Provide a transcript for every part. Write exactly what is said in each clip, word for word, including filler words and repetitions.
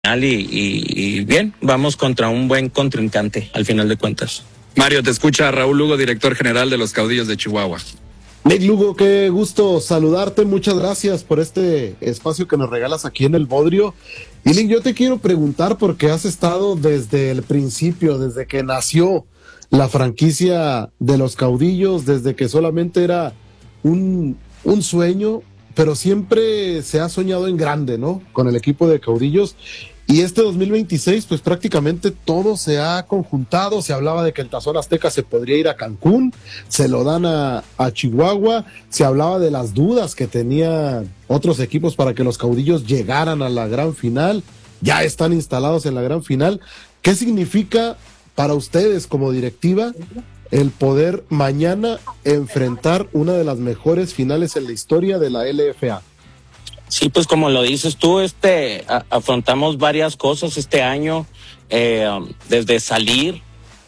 Y, y, y bien, vamos contra un buen contrincante al final de cuentas. Mario, te escucha Raúl Lugo, director general de los Caudillos de Chihuahua. Nick Lugo, qué gusto saludarte, muchas gracias por este espacio que nos regalas aquí en El Bodrio. Y Nick, yo te quiero preguntar porque has estado desde el principio, desde que nació la franquicia de los Caudillos, desde que solamente era un, un sueño, pero siempre se ha soñado en grande, ¿no? Con el equipo de Caudillos. Y este dos mil veintiséis, pues prácticamente todo se ha conjuntado. Se hablaba de que el Tazón Azteca se podría ir a Cancún, se lo dan a, a Chihuahua. Se hablaba de las dudas que tenían otros equipos para que los Caudillos llegaran a la gran final. Ya están instalados en la gran final. ¿Qué significa para ustedes como directiva el poder mañana enfrentar una de las mejores finales en la historia de la L F A? Sí, pues como lo dices tú, este, a, afrontamos varias cosas este año, eh, desde salir,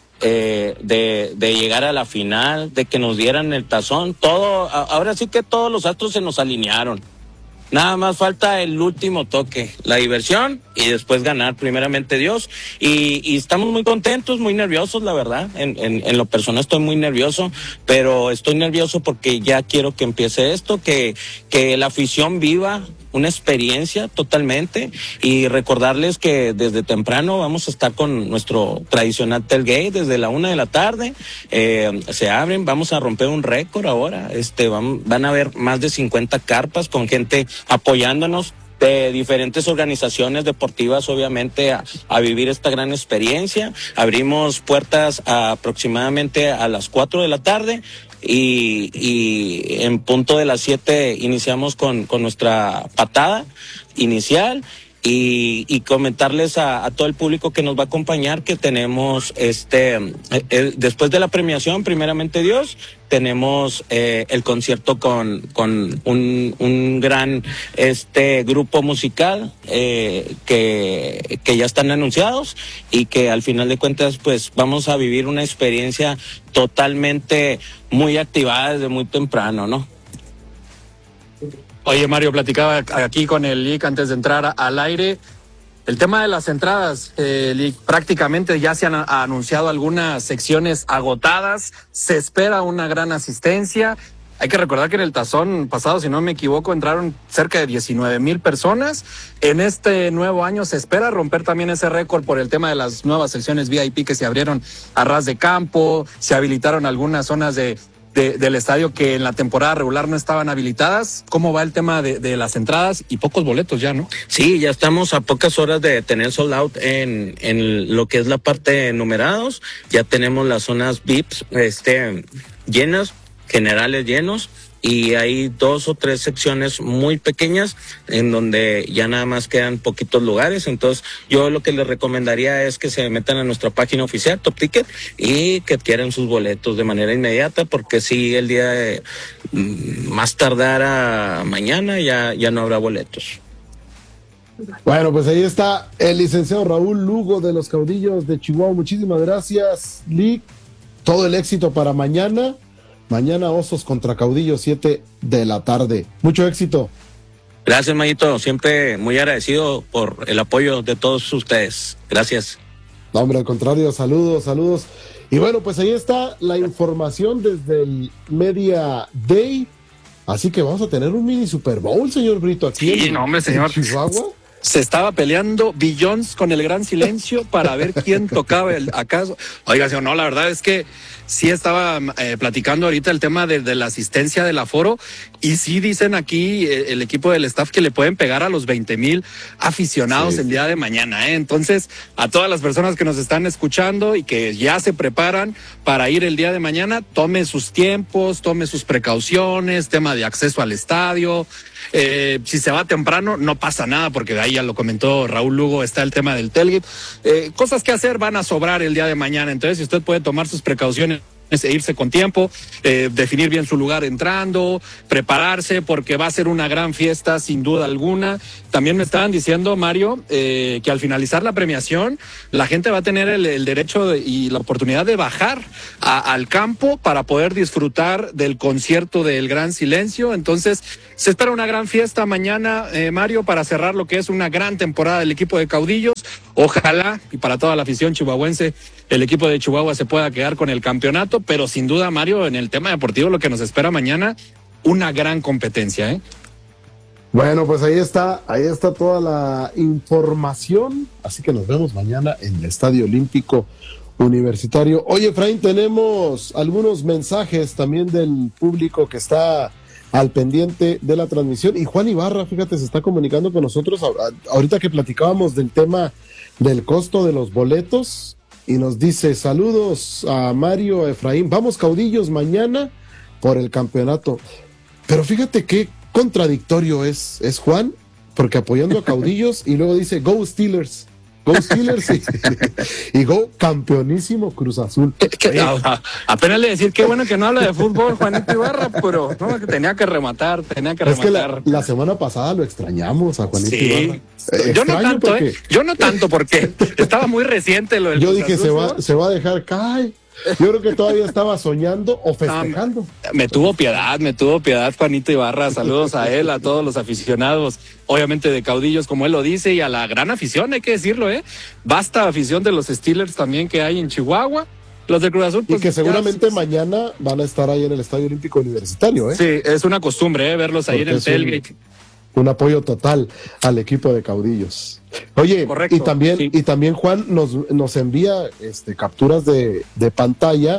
eh, de, de llegar a la final, de que nos dieran el tazón, todo, a, ahora sí que todos los astros se nos alinearon. Nada más falta el último toque, la diversión y después ganar, primeramente Dios. Y, y estamos muy contentos, muy nerviosos, la verdad. En, en, en lo personal estoy muy nervioso, pero estoy nervioso porque ya quiero que empiece esto, que, que la afición viva una experiencia totalmente, y recordarles que desde temprano vamos a estar con nuestro tradicional tailgate desde la una de la tarde. Eh, se abren, vamos a romper un récord ahora. Este, van, van a haber más de cincuenta carpas con gente apoyándonos de diferentes organizaciones deportivas, obviamente, a, a vivir esta gran experiencia. Abrimos puertas a, aproximadamente a las cuatro de la tarde. Y, y en punto de las siete iniciamos con, con nuestra patada inicial. Y, y comentarles a, a todo el público que nos va a acompañar que tenemos, este, el, después de la premiación, primeramente Dios, tenemos eh, el concierto con, con un, un gran este grupo musical eh, que, que ya están anunciados, y que al final de cuentas pues vamos a vivir una experiencia totalmente muy activada desde muy temprano, ¿no? Oye, Mario, platicaba aquí con el Lic antes de entrar al aire. El tema de las entradas, eh, Lic, prácticamente ya se han anunciado algunas secciones agotadas. Se espera una gran asistencia. Hay que recordar que en el Tazón pasado, si no me equivoco, entraron cerca de diecinueve mil personas. En este nuevo año se espera romper también ese récord por el tema de las nuevas secciones V I P que se abrieron a ras de campo. Se habilitaron algunas zonas de... De, del estadio que en la temporada regular no estaban habilitadas. ¿Cómo va el tema de, de las entradas? Y pocos boletos ya, ¿no? Sí, ya estamos a pocas horas de tener sold out en, en lo que es la parte de numerados. Ya tenemos las zonas V I Ps este, llenas, generales llenos, y hay dos o tres secciones muy pequeñas en donde ya nada más quedan poquitos lugares. Entonces yo lo que les recomendaría es que se metan a nuestra página oficial Top Ticket y que adquieran sus boletos de manera inmediata, porque si el día de más tardar a mañana ya, ya no habrá boletos. Bueno, pues ahí está el licenciado Raúl Lugo de los Caudillos de Chihuahua. Muchísimas gracias, Lic. Todo el éxito para mañana. Mañana Osos contra Caudillos, siete de la tarde. Mucho éxito. Gracias, Mayito. Siempre muy agradecido por el apoyo de todos ustedes. Gracias. No, hombre, al contrario, saludos, saludos. Y bueno, pues ahí está la información desde el Media Day. Así que vamos a tener un mini Super Bowl, señor Brito, aquí sí, en, no, hombre, señor. en Chihuahua. Se estaba peleando Billions con el gran silencio para ver quién tocaba el acaso. Oiga, señor, no, la verdad es que sí estaba eh, platicando ahorita el tema de, de la asistencia del aforo, y sí dicen aquí eh, el equipo del staff que le pueden pegar a los veinte mil aficionados sí. el día de mañana, ¿eh? Entonces, a todas las personas que nos están escuchando y que ya se preparan para ir el día de mañana, tome sus tiempos, tome sus precauciones, tema de acceso al estadio. Eh, si se va temprano, no pasa nada, porque de ahí ya lo comentó Raúl Lugo, está el tema del tailgate. Eh, cosas que hacer van a sobrar el día de mañana, entonces si usted puede tomar sus precauciones e irse con tiempo, eh, definir bien su lugar entrando, prepararse, porque va a ser una gran fiesta sin duda alguna. También me estaban diciendo, Mario, eh, que al finalizar la premiación, la gente va a tener el, el derecho de, y la oportunidad de bajar a, al campo para poder disfrutar del concierto del Gran Silencio. Entonces, se espera una gran fiesta mañana, eh, Mario, para cerrar lo que es una gran temporada del equipo de Caudillos. Ojalá, y para toda la afición chihuahuense, el equipo de Chihuahua se pueda quedar con el campeonato, pero sin duda, Mario, en el tema deportivo, lo que nos espera mañana, una gran competencia, ¿eh? Bueno, pues ahí está, ahí está toda la información, así que nos vemos mañana en el Estadio Olímpico Universitario. Oye, Efraín, tenemos algunos mensajes también del público que está al pendiente de la transmisión, y Juan Ibarra, fíjate, se está comunicando con nosotros ahorita que platicábamos del tema del costo de los boletos, y nos dice: saludos a Mario, a Efraín, vamos Caudillos mañana por el campeonato. Pero fíjate qué contradictorio es, es Juan, porque apoyando a Caudillos y luego dice Go Steelers, Go Steelers y, y Go campeonísimo Cruz Azul. Oye, a, a, apenas le decir qué bueno que no habla de fútbol Juanito Ibarra, pero no, que tenía que rematar, tenía que es rematar. Que la, la semana pasada lo extrañamos a Juanito sí. Ibarra. Eh, yo no tanto, porque... eh, yo no tanto porque estaba muy reciente lo del Yo Cruz dije Azul, se va, ¿no? se va a dejar caer. Yo creo que todavía estaba soñando o festejando. No, me tuvo piedad, me tuvo piedad Juanito Ibarra. Saludos a él, a todos los aficionados, obviamente de Caudillos, como él lo dice, y a la gran afición, hay que decirlo, ¿eh? Basta afición de los Steelers también que hay en Chihuahua. Los de Cruz Azul, pues, y que seguramente ya... mañana van a estar ahí en el Estadio Olímpico Universitario, ¿eh? Sí, es una costumbre, ¿eh? Verlos ahí. Porque en el tailgate. Un, un apoyo total al equipo de Caudillos. Oye, Correcto, y también, sí. y también Juan nos, nos envía este, capturas de, de pantalla,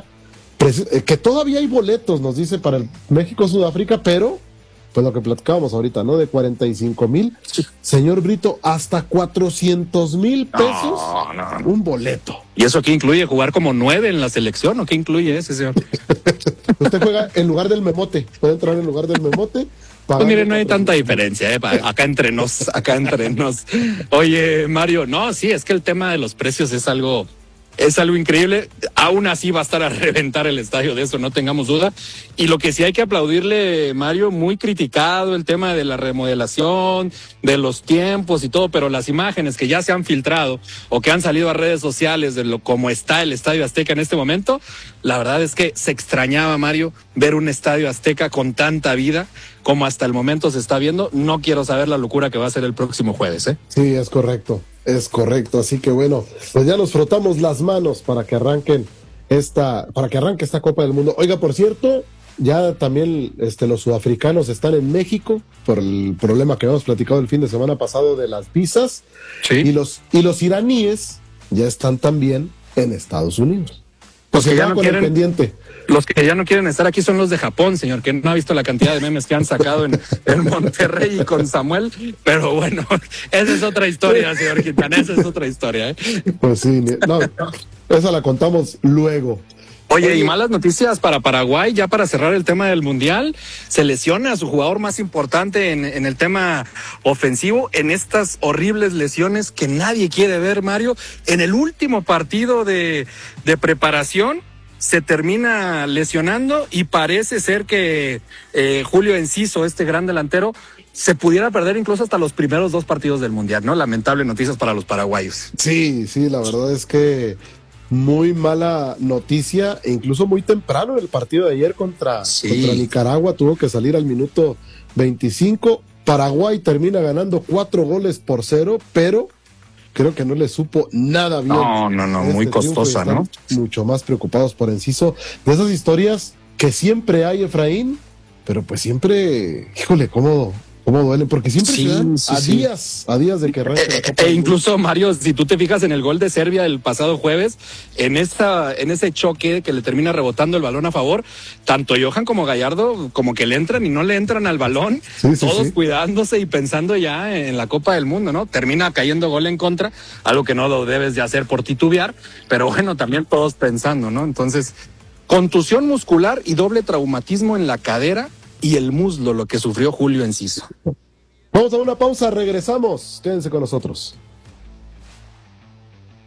que todavía hay boletos, nos dice, para el México-Sudáfrica, pero, pues lo que platicábamos ahorita, ¿no? De cuarenta y cinco mil. Señor Brito, hasta cuatrocientos mil pesos, no, no, no. un boleto. ¿Y eso qué incluye? ¿Jugar como nueve en la selección o qué incluye ese, señor? Usted juega en lugar del memote, puede entrar en lugar del memote. Pues mire, no hay tanta diferencia, ¿eh? Acá entre nos, acá entre nos. Oye, Mario, no, sí, es que el tema de los precios es algo, es algo increíble. Aún así va a estar a reventar el estadio, de eso no tengamos duda. Y lo que sí hay que aplaudirle, Mario, muy criticado el tema de la remodelación, de los tiempos y todo, pero las imágenes que ya se han filtrado o que han salido a redes sociales de lo como está el Estadio Azteca en este momento, la verdad es que se extrañaba, Mario, ver un Estadio Azteca con tanta vida como hasta el momento se está viendo. No quiero saber la locura que va a ser el próximo jueves, ¿eh? Sí, es correcto, es correcto. Así que bueno, pues ya nos frotamos las manos para que arranquen esta, para que arranque esta Copa del Mundo. Oiga, por cierto, ya también este, los sudafricanos están en México por el problema que habíamos platicado el fin de semana pasado de las visas. Sí. Y los, y los iraníes ya están también en Estados Unidos. Los que ya no quieren, pendiente. Los que ya no quieren estar aquí son los de Japón, señor, que no ha visto la cantidad de memes que han sacado en, en Monterrey y con Samuel, pero bueno, esa es otra historia, señor Quintana, esa es otra historia, ¿eh? Pues sí, no, esa la contamos luego. Oye, Oye, y malas noticias para Paraguay, ya para cerrar el tema del Mundial, se lesiona a su jugador más importante en, en el tema ofensivo, en estas horribles lesiones que nadie quiere ver, Mario. En el último partido de, de preparación se termina lesionando y parece ser que eh, Julio Enciso, este gran delantero, se pudiera perder incluso hasta los primeros dos partidos del Mundial, ¿no? Lamentable noticias para los paraguayos. Sí, sí, la verdad es que muy mala noticia, e incluso muy temprano el partido de ayer contra, sí. contra Nicaragua, tuvo que salir al minuto veinticinco. Paraguay termina ganando cuatro goles por cero, pero creo que no le supo nada bien. No, no, no, este muy costosa, ¿no? Mucho más preocupados por Enciso. De esas historias que siempre hay, Efraín, pero pues siempre, híjole, cómo... ¿Cómo duele? Porque siempre sí, se dan sí, a sí. días, a días de que arranque la Copa E, e incluso, Mario, si tú te fijas en el gol de Serbia el pasado jueves, en esta, en ese choque que le termina rebotando el balón a favor, tanto Johan como Gallardo como que le entran y no le entran al balón, sí, sí, todos sí. cuidándose y pensando ya en la Copa del Mundo, ¿no? Termina cayendo gol en contra, algo que no lo debes de hacer por titubear, pero bueno, también todos pensando, ¿no? Entonces, contusión muscular y doble traumatismo en la cadera y el muslo, lo que sufrió Julio Enciso. Vamos a una pausa, regresamos. Quédense con nosotros.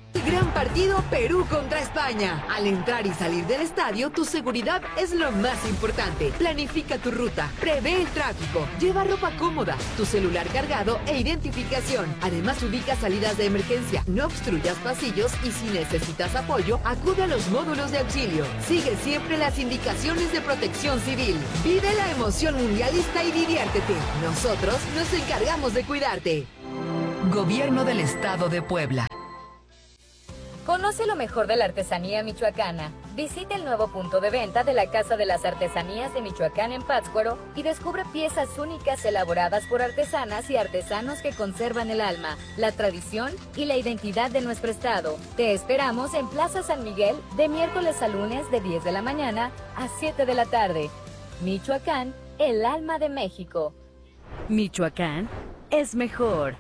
Gran partido Perú contra España. Al entrar y salir del estadio, tu seguridad es lo más importante. Planifica tu ruta, prevé el tráfico, lleva ropa cómoda, tu celular cargado e identificación. Además, ubica salidas de emergencia, no obstruyas pasillos y si necesitas apoyo, acude a los módulos de auxilio. Sigue siempre las indicaciones de Protección Civil. Vive la emoción mundialista y diviértete. Nosotros nos encargamos de cuidarte. Gobierno del Estado de Puebla. Conoce lo mejor de la artesanía michoacana. Visita el nuevo punto de venta de la Casa de las Artesanías de Michoacán en Pátzcuaro y descubre piezas únicas elaboradas por artesanas y artesanos que conservan el alma, la tradición y la identidad de nuestro estado. Te esperamos en Plaza San Miguel de miércoles a lunes de diez de la mañana a siete de la tarde. Michoacán, el alma de México. Michoacán es mejor.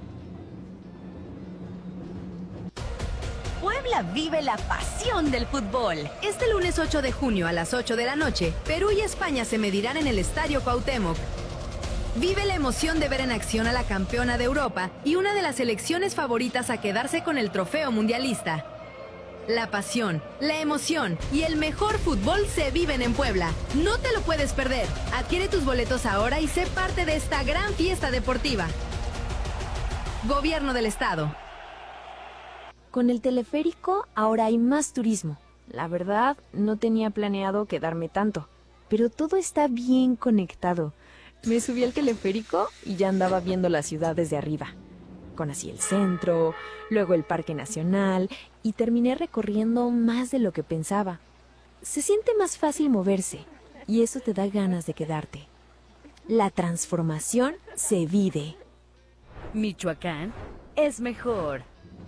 Puebla vive la pasión del fútbol. Este lunes ocho de junio a las ocho de la noche, Perú y España se medirán en el Estadio Cuauhtémoc. Vive la emoción de ver en acción a la campeona de Europa y una de las selecciones favoritas a quedarse con el trofeo mundialista. La pasión, la emoción y el mejor fútbol se viven en Puebla. No te lo puedes perder. Adquiere tus boletos ahora y sé parte de esta gran fiesta deportiva. Gobierno del Estado. Con el teleférico ahora hay más turismo. La verdad, no tenía planeado quedarme tanto, pero todo está bien conectado. Me subí al teleférico y ya andaba viendo la ciudad desde arriba. Conocí el centro, luego el Parque Nacional y terminé recorriendo más de lo que pensaba. Se siente más fácil moverse y eso te da ganas de quedarte. La transformación se vive. Michoacán es mejor.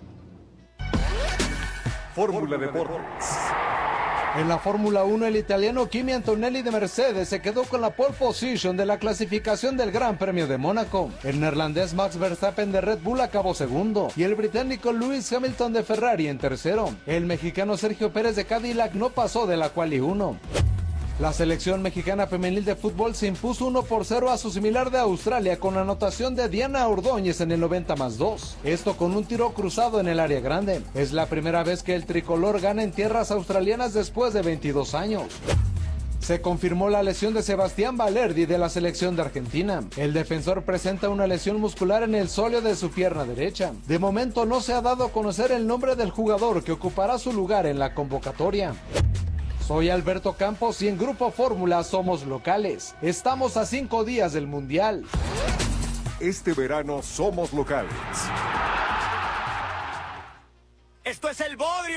Fórmula Deportes. En la Fórmula uno, el italiano Kimi Antonelli de Mercedes se quedó con la pole position de la clasificación del Gran Premio de Mónaco. El neerlandés Max Verstappen de Red Bull acabó segundo y el británico Lewis Hamilton de Ferrari en tercero. El mexicano Sergio Pérez de Cadillac no pasó de la quali uno. La selección mexicana femenil de fútbol se impuso uno por cero a su similar de Australia con la anotación de Diana Ordóñez en el noventa más dos. Esto con un tiro cruzado en el área grande. Es la primera vez que el tricolor gana en tierras australianas después de veintidós años. Se confirmó la lesión de Sebastián Valerdi de la selección de Argentina. El defensor presenta una lesión muscular en el sóleo de su pierna derecha. De momento no se ha dado a conocer el nombre del jugador que ocupará su lugar en la convocatoria. Soy Alberto Campos y en Grupo Fórmula somos locales. Estamos a cinco días del Mundial. Este verano somos locales. Esto es el Bodrio.